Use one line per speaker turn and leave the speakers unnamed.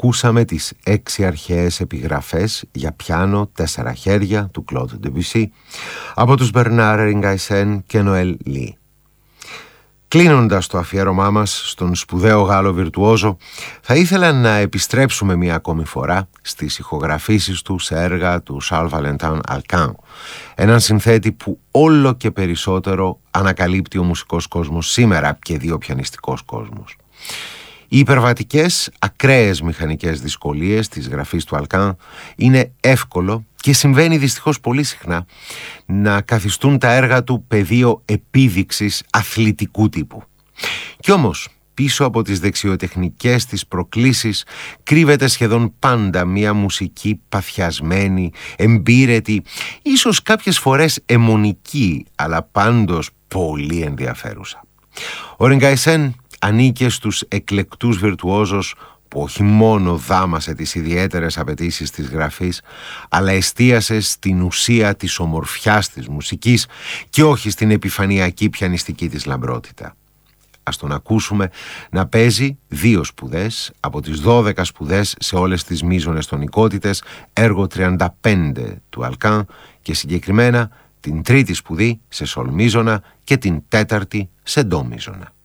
Ακούσαμε τις 6 αρχαίες επιγραφές για πιάνο 4 χέρια του Claude Debussy από τους Bernard Ringaisen και Noel Lee. Κλείνοντας το αφιέρωμά μας στον σπουδαίο Γάλλο βιρτουόζο, θα ήθελα να επιστρέψουμε μια ακόμη φορά στις ηχογραφήσεις του σε έργα του Charles Valentin Alcan, έναν συνθέτη που όλο και περισσότερο ανακαλύπτει ο μουσικός κόσμος σήμερα και δει ο πιανιστικός κόσμος. Οι υπερβατικές, ακραίες μηχανικές δυσκολίες της γραφής του Αλκάν είναι εύκολο και συμβαίνει δυστυχώς πολύ συχνά να καθιστούν τα έργα του πεδίο επίδειξης αθλητικού τύπου. Κι όμως πίσω από τις δεξιοτεχνικές της προκλήσεις κρύβεται σχεδόν πάντα μια μουσική παθιασμένη, εμπείρετη, ίσως κάποιες φορές αιμονική, αλλά πάντως πολύ ενδιαφέρουσα. Ο Ringaisen ανήκε στους εκλεκτούς βιρτουόζους που όχι μόνο δάμασε τις ιδιαίτερες απαιτήσεις της γραφής, αλλά εστίασε στην ουσία της ομορφιάς της μουσικής και όχι στην επιφανειακή πιανιστική της λαμπρότητα. Ας τον ακούσουμε να παίζει 2 σπουδές από τις 12 σπουδές σε όλες τις μείζονες τονικότητες, έργο 35 του Αλκάν και συγκεκριμένα την 3η σπουδή σε σολ μείζωνα και την 4η σε ντο μείζωνα.